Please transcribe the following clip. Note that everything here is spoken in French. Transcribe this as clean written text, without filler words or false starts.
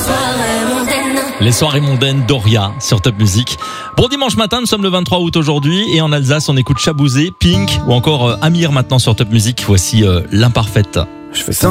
Les soirées mondaines, Doria sur Top Music. Bon dimanche matin, nous sommes le 23 août aujourd'hui et en Alsace on écoute Chabouzé, Pink ou encore Amir maintenant sur Top Music. Voici l'imparfaite. Je fais ça.